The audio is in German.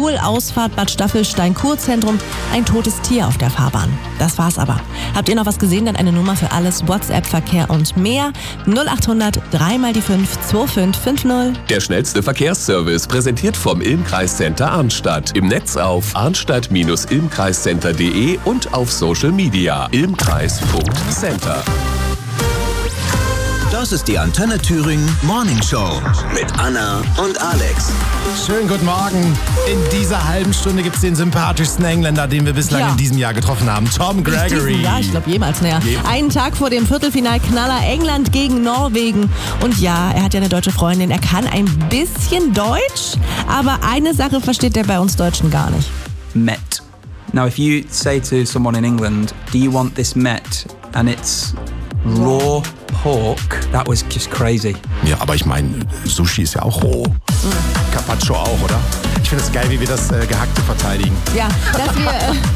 Schulausfahrt Bad Staffelstein-Kurzentrum ein totes Tier auf der Fahrbahn. Das war's aber. Habt ihr noch was gesehen? Dann eine Nummer für alles, WhatsApp, Verkehr und mehr. 0800 3 mal die 5 2550. Der schnellste Verkehrsservice präsentiert vom Ilm-Kreiscenter Arnstadt. Im Netz auf arnstadt-ilmkreiscenter.de und auf Social Media ilmkreis.center. Das ist die Antenne Thüringen Morning Show mit Anna und Alex. Schönen guten Morgen. In dieser halben Stunde gibt es den sympathischsten Engländer, den wir bislang in diesem Jahr getroffen haben. Tom Gregory. Ja, ich glaube jemals näher. Einen Tag vor dem Viertelfinalknaller England gegen Norwegen. Und ja, er hat ja eine deutsche Freundin. Er kann ein bisschen Deutsch, aber eine Sache versteht er bei uns Deutschen gar nicht. Met. Now, if you say to someone in England, do you want this met? And it's raw pork, that was just crazy. Ja, aber ich meine, Sushi ist ja auch roh. Carpaccio auch, oder? Ich finde es geil, wie wir das Gehackte verteidigen. Ja, dass wir